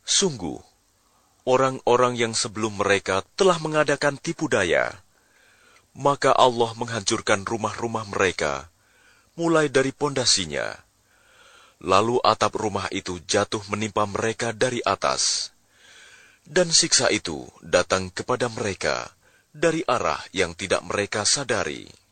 Sungguh, orang-orang yang sebelum mereka telah mengadakan tipu daya. Maka Allah menghancurkan rumah-rumah mereka, mulai dari pondasinya. Lalu atap rumah itu jatuh menimpa mereka dari atas. Dan siksa itu datang kepada mereka dari arah yang tidak mereka sadari.